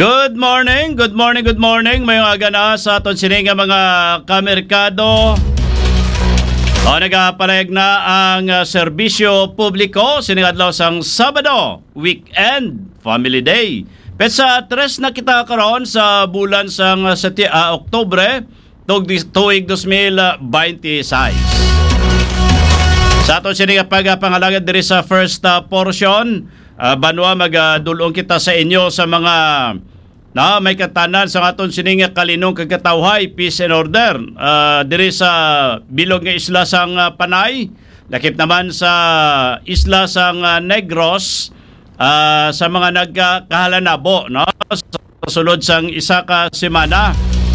Good morning, good morning, good morning. May mga gana sa aton sining mga kamerkado. O nagapalayag na ang serbisyo publiko siningadlaw sang Sabado, weekend, family day. Petsa 3 na kita karon sa bulan sang Oktubre, tuig 2026. Sa aton sining pagpangalagad diri sa first portion, banwa magdulong kita sa inyo sa mga may katanan sa aton sining kalinong kagkatawhay, peace and order diri sa bilog nga isla sang Panay, lakip naman sa isla sang Negros, sa mga nagkahalanabo sa sulod sang isa ka semana.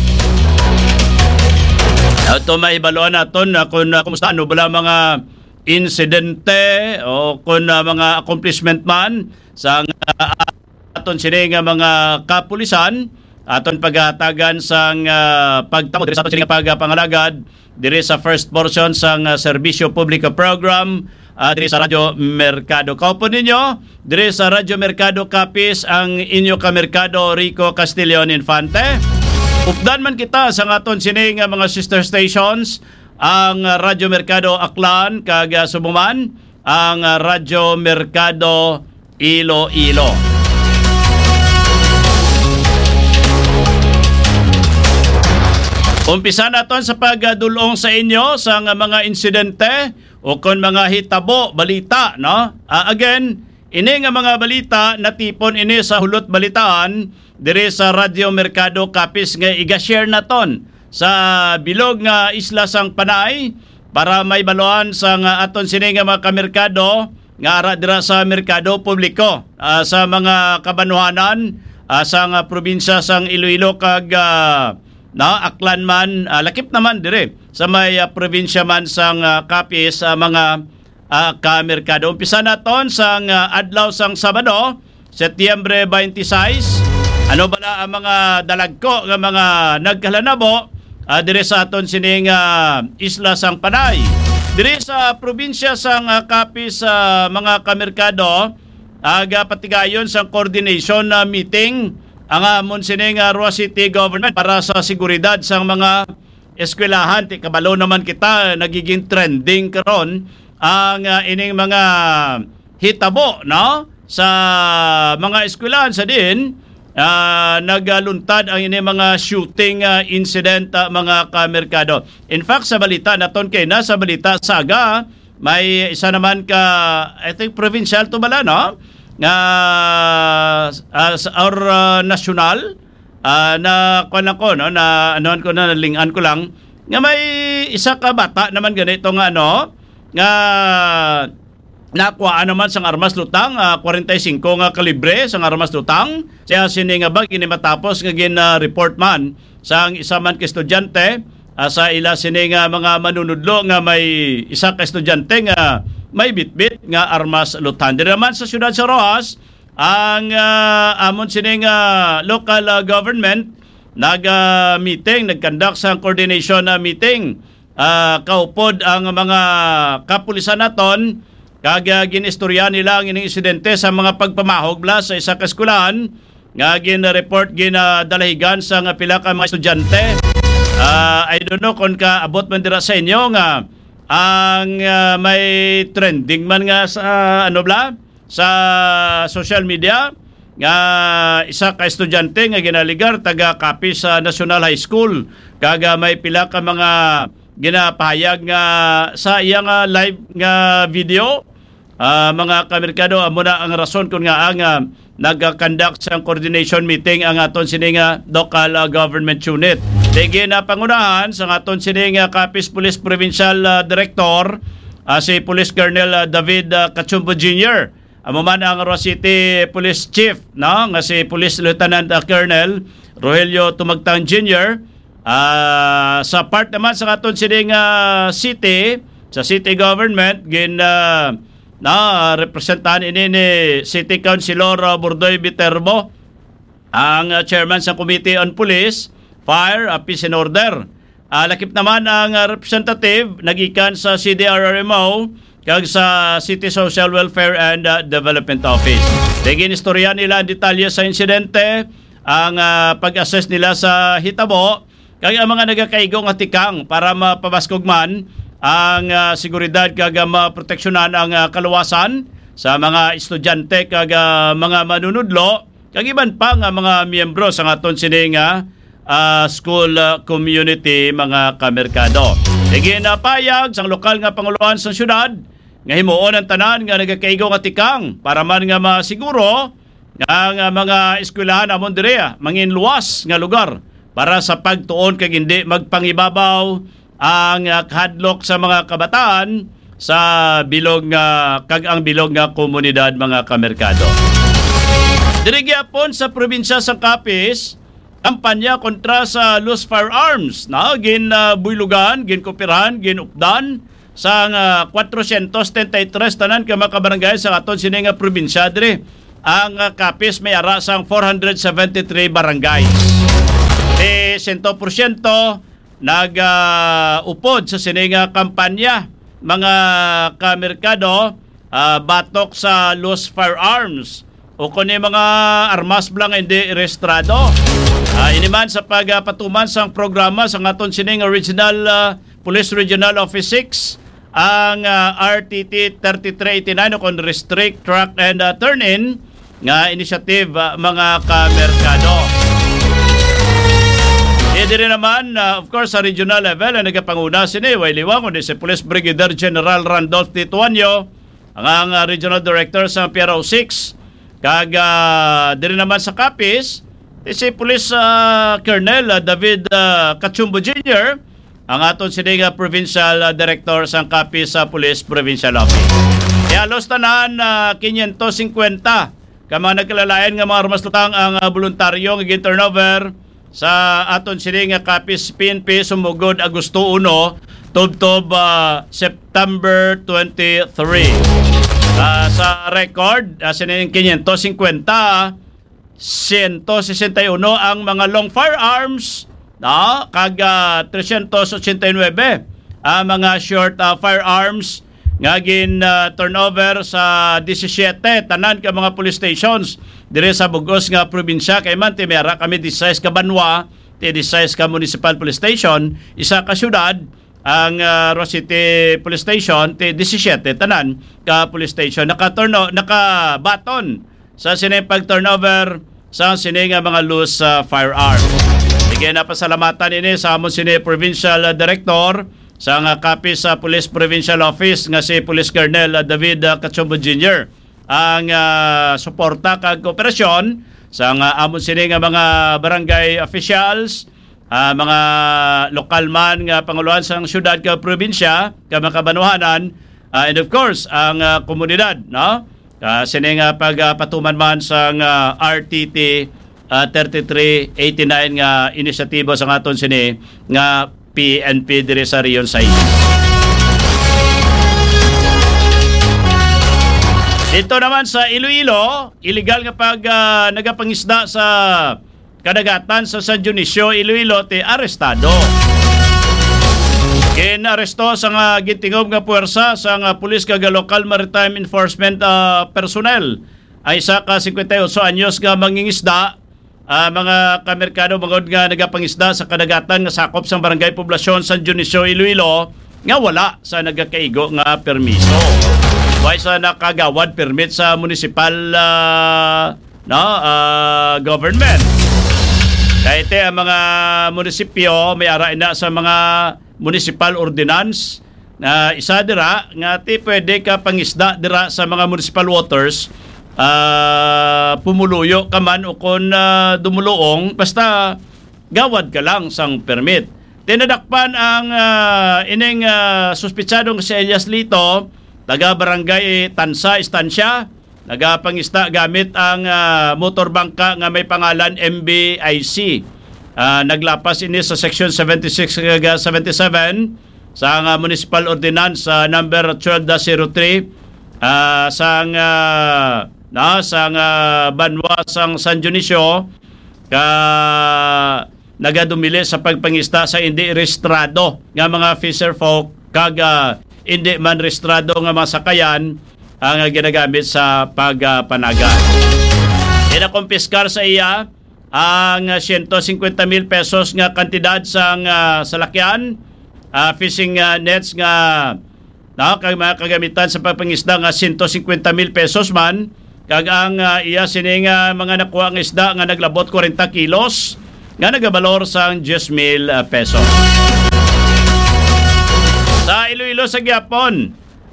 Ito may baluan naton kung kumusta ano bala mga insidente o kung mga accomplishment man sa aton sining mga kapulisan, aton paghatagan sang pagtamo diri sa aton sining pagpangalagad diri sa first portion sang serbisyo publiko program diri sa Radyo Mercado. Kaupo ninyo diri sa Radyo Mercado Capiz ang inyo kamerkado Rico Castillon Infante. Updan man kita sa aton sining mga sister stations, ang Radyo Mercado Aklan kag Sumuman, ang Radyo Mercado Iloilo. Umpisa naton sa pagdulong sa inyo sa mga insidente o kon mga hitabo, balita, no? Again, ini nga mga balita natipon ini sa hulot balitaan diri sa Radyo Mercado Capiz nga iga-share naton sa bilog nga isla sang Panay para may baluan sa aton sining mga kamerkado nga ara dira sa merkado publiko sa mga kabanuhanan sa probinsya sang Iloilo kag Aklan man, lakip naman dire sa may probinsya man sang Capiz mga kamerkado. Umpisa naton sang adlaw sang Sabado, Setyembre 26. Ano bala ang mga dalagko nga mga nagkahalanabo dire sa aton sining isla sang Panay. Dire sa probinsya sang Capiz mga kamerkado, aga patigayon sang coordination meeting ang amon sining Rua City Government para sa seguridad sang mga eskwelahan. Ti kabalo naman kita nagiging trending karon ang ining mga hitabo sa mga eskwelahan sa din. Nagaluntad ang ini mga shooting incident mga kamerkado. In fact, sa balita naton kay na sa balita saga, may isa naman ka, I think provincial to bala, no? Or national na kuan ko, no? Na anuan ko na nalingan ko lang nga may isa ka bata naman ganito nga nga nakuhaan naman sang armas lutang 45 nga kalibre sang armas lutang. Siya sini nga bag ini matapos nga gin-report man sang isa man ka estudyante sa ila sini nga mga manunudlo nga may isa ka estudyante nga may bitbit nga armas lutang. Diri naman sa siyudad sa Rojas, ang amon sini nga local government nag-meeting, nag-conduct sang coordination meeting. Kaupod ang mga kapulisan naton kag ginistorya nila ang ining insidente sa mga pagpamahog sa isa ka eskwelahan nga gin-report ginadalahigan sa pila ka mga estudyante. I don't know kung kaabot man dira sa inyo nga ang may trending man nga sa sa social media nga isa ka estudyante nga ginaligar taga Capiz National High School kag may pila ka mga ginapahayag nga sa iyang live nga video. Mga kamerkado, amo na ang rason kung nga ang nag-conduct sa coordination meeting ang aton sining local government unit. Sige na pangunahan sa aton sining Capiz Police Provincial Director, si Police Colonel David Cachumbo Jr. Amo man ang Rua City Police Chief, nga si Police Lieutenant Colonel Rogelio Tumagtang Jr. Sa part naman sa aton sining city, sa city government, representahan ini ni City Councilor Bordoy Viterbo, ang chairman sa Committee on Police, Fire, Peace and Order. Lakip naman ang representative nagikan sa CDRRMO kag sa City Social Welfare and Development Office. Tigin istorya nila ang detalye sa insidente, ang pag-assess nila sa hitabo kag ang mga nagakaigo nga tikang para mapabaskog man ang seguridad kag maproteksyonan ang kaluwasan sa mga estudyante kag mga manunudlo kag iban pa nga mga miyembro sa aton sini nga school community mga kamerkado. Ginapayag sang lokal nga panguluan sa syudad nga himuon ang tanan nga nagakaigo nga tikang para man nga masiguro nga mga eskwelahan amon dire mangin luwas nga lugar para sa pagtuon kag hindi magpangibabaw ang hadlok sa mga kabataan sa bilog kag ang bilog nga komunidad mga kamerkado. Diri gyapon sa probinsya sa Capiz, kampanya kontra sa loose firearms na ginbuylugan, ginkooperahan, ginupdan sa 433 tanan ka mga kabarangay sa aton sini nga probinsya diri. Ang Capiz may ara sang 473 barangays. 100% nag-upod sa sini nga kampanya mga kamerkado batok sa loose firearms o kuno mga armas blang hindi rehistrado. Iniman sa pagpatuman sang programa sa aton sini nga Regional Police Regional Office 6 ang RTT 3389 o kon Restrict, Track and Turn-in nga initiative mga kamerkado. Diri naman, of course, sa regional level, ang nagapanguna sini, Wailiwang, kundi si Police Brigadier General Randolph Tituanyo, ang Regional Director sa PRO 6. Kag diri naman sa Capiz, si Police Colonel David Kachumbo Jr., ang aton sini nga Provincial Director sa Capiz Police Provincial Office. Halos tanan 550 ka mga nagkalalayan nga mga armas lutang ang voluntaryo nga gin-turnover sa aton sini nga Capiz PNP sumugod Agosto 1 tubtob September 23. Sa record sining 550 161 ang mga long firearms kag 389 ang mga short firearms nga gin turnover sa 17 tanan ka mga police stations dire sa Bugos nga probinsya kay man timera kami 16 ka banwa, 16 ka municipal police station, isa ka syudad ang Roa City Police Station 17 tanan ka police station nakabaton sa sinipag turnover sa sini nga mga loose firearms. Bigyan na pasalamatan ini sa amon sini Provincial Director sa nga Capiz Police Provincial Office nga si Police Colonel David Kachumbo Jr. ang suporta kag kooperasyon sa nga amon sini nga mga barangay officials, mga lokal man nga panguluhan sa syudad ka probinsya ka makabanuhanan, and of course ang komunidad no sini nga pagpatuman man sa RTT 3389 nga inisyatibo sa aton sini nga PNP dire sa Rion 6. Dito naman sa Iloilo, illegal nga pag nagapangisda sa kadagatan sa San Dionisio, Iloilo, arestado. Kinaresto sa nga gitingog nga puwersa sa nga pulis kag local maritime enforcement personnel ay isa ka 58 anyos nga mangingisda. Mga kamerkado magod nga nagapangisda sa kadagatan nga sakop sa barangay poblasyon San Dionisio, Iloilo nga wala sa nagakaigo nga permiso. Why sa nakagawad permit sa municipal government. Kahit ang mga munisipyo may ara na sa mga municipal ordinance na isa dira nga pwede ka pangisda dira sa mga municipal waters. Pumuluyo ka man o kung dumuluong basta gawad ka lang sang permit. Tinadakpan ang ining suspitsadong si Elias Lito, taga barangay Tansa Estancia, nagapangista gamit ang motorbangka nga may pangalan MBIC. Naglapas ini sa section 76-77 sa municipal ordinance number 12-03 sang banwa sang San Dionisio ka nagadumili sa pagpangista sa hindi rehistrado nga mga fisher folk kag hindi man rehistrado nga mga sakayan ang ginagamit sa pagpanaga. Inakumpiskar sa iya ang 150,000 pesos nga kantidad sang salakyan, fishing nets nga mga kagamitan sa pagpangisda nga 150,000 pesos man, kag ang iya sining mga nakuha ang isda nga naglabot 40 kilos nga nagabalor sang 10,000 pesos. Sa Iloilo sa Gyapon,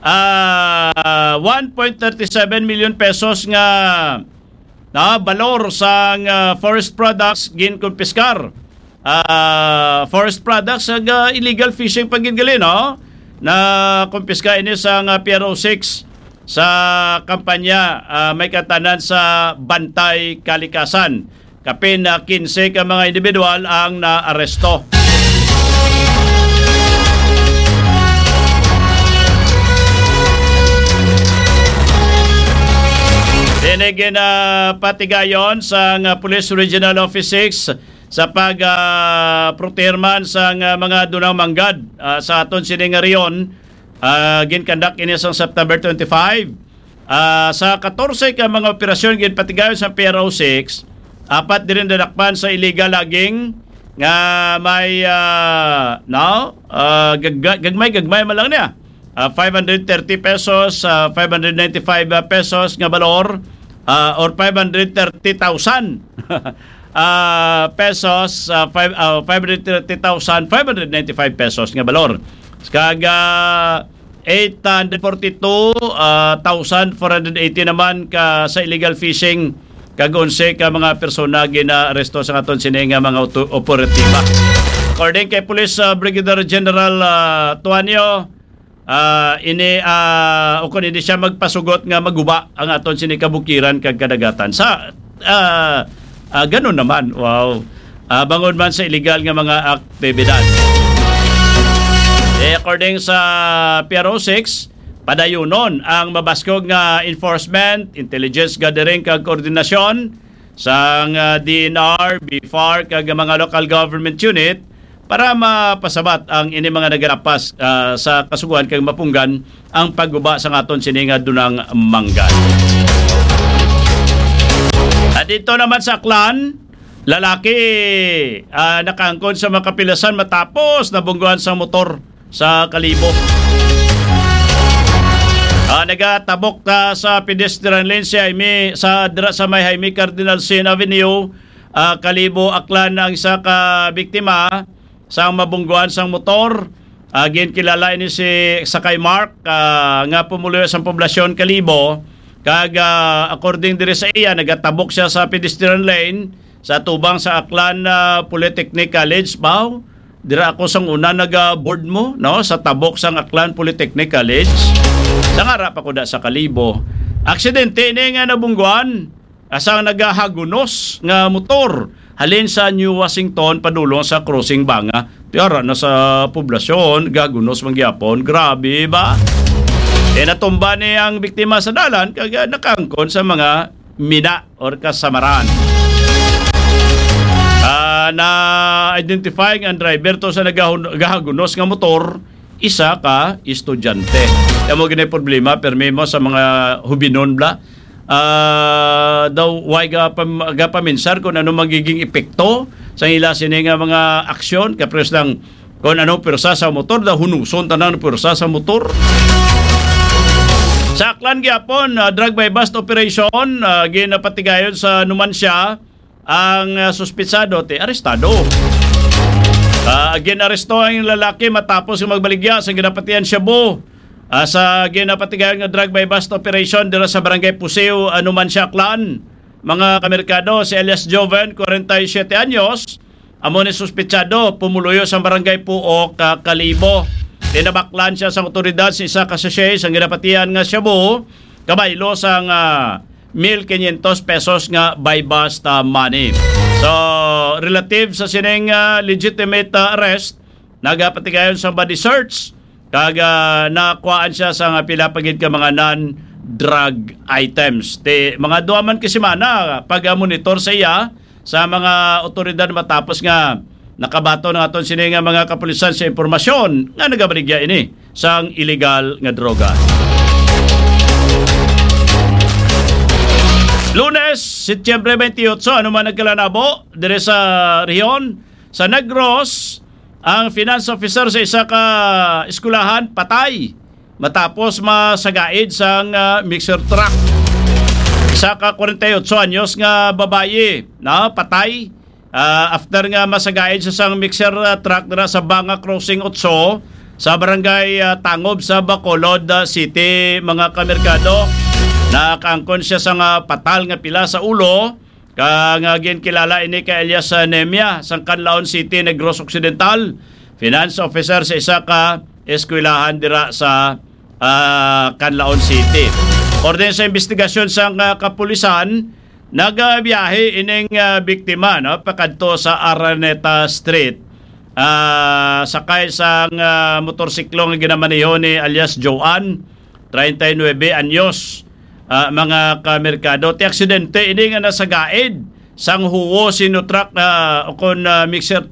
1.37 million pesos nga balor sang forest products ginkumpiskar. Forest products ang illegal fishing paggingali, no? Na kumpiska ini sang PRO 6 sa kampanya may katanan sa Bantay Kalikasan. Kapin 15 ka mga individual ang naaresto. Dinigin patigayon sa Police Regional Office 6 sa pag-proterman sa mga dunang manggad sa aton sining riyon. Ginkandak ini sa September 25. Sa 14 ka mga operasyon ginpatigayon sa PRO 6, apat din dadakpan sa illegal logging nga may gagmay man lang niya. 530 pesos, 595 pesos nga balor, or 530,000 pesos, 530,595 pesos nga balor. Kag 842,480 naman ka sa illegal fishing, kag 11 ka mga persona gina-aresto sa aton sining mga operatiba. According kay Police Brigadier General Tuanio, kung hindi siya magpasugot nga maguba ang aton sinikabukiran kag kadagatan sa ganun naman, wow, bangon man sa illegal nga mga aktibidad. According sa PRO 6, padayunon ang mabaskog nga enforcement, intelligence gathering kag koordinasyon sang DNR, BFAR kag mga local government unit para mapasabat ang ini mga nagarapas sa kasuguan kag mapunggan ang pagguba sa aton sininga dunang manggan. At dito naman sa Aklan, lalaki nakaangkon sa makapilasan matapos nabungguan sa motor sa Kalibo. Nagatabok sa pedestrian lane si Jaime sa may Jaime Cardinal Sin Avenue, Kalibo, Aklan ang isa ka biktima sa mabungguan sang motor. Ginkilala ini si Sakay Mark nga pumuloy sa poblasyon Kalibo, kag according diri sa iya nagatabok siya sa pedestrian lane sa tubang sa Aklan Polytechnic College. Bao dira ako sang una naga-board mo, no, sa tabok sang Aklan Polytechnic College. Sa harap ako da sa Kalibo. Aksidente ni nga nabungguan asang nagahagunos nga motor halin sa New Washington padulong sa crossing Banga. Tiara na sa poblasyon, gagunos mangyapon. Grabe ba? Natumba ni ang biktima sa dalan kag nakangkon sa mga mina or kasamaran. Na-identify ang driver to sa nagahagunos nga motor, isa ka estudyante. Kaya mo ganyan problema, permi mo sa mga hubinon bla. Daw why gapaminsar kung ano magiging epekto sa ila sini nga mga aksyon kapres lang kung ano persa sa motor, daw hunuson tanan persa sa motor. Sa Aklan gyapon, drug by bust operation, ginapatigayon sa Numancia ang suspitsado arestado. Ginaresto ang lalaki matapos yung magbaligya sa ginapatian Shabu. Sa ginapatigayon nga drug by bust operation dira sa Barangay Puseo, Numancia, Aklan. Mga kamerkado, si Elias Joven, 47 anyos, amo ni suspitsado, pumuluyo sa Barangay Puok, Kalibo. Tinabaklan siya sa otoridad sa isa ka sachet sa ginapatian nga Shabu, kabaylo sang 1,500 pesos nga by bust money. So, relative sa sining legitimate arrest, nagapatigayon sa body search, kag nakuhaan siya sa pila pagid ka mga non-drug items. Mga duaman kisimana pag-monitor sa iya sa mga otoridad matapos nga nakabato ng aton sining mga kapulisan sa impormasyon nga nagabaligya ini sang illegal nga droga. Lunes, Setyembre 28, ano man nagkalanabo dire sa Rion, sa Negros, ang finance officer sa isa ka eskulahan patay matapos masagaid sang mixer truck. Isa ka 48 anyos nga babae na patay after nga masagaid sa sang mixer truck dira sa Banga Crossing 8 sa barangay Tangob sa Bacolod City, mga kamerkado. Nakaangkon siya sa patal nga pila sa ulo kang ginkilala ini kay Elias Nemia sa Canlaon City, Negros Occidental, finance officer sa isa ka eskwelahan dira sa Canlaon City. Orden sa investigasyon sa kapulisan, nagbiyahe ining biktima pakadto sa Araneta Street. Sakay sa motorsiklo nga ginamaneho ni alias Joan, 39 anyos. Mga kamerkado, ti aksidente ini nga nasagaid sang huwo sinutrak na kon mixer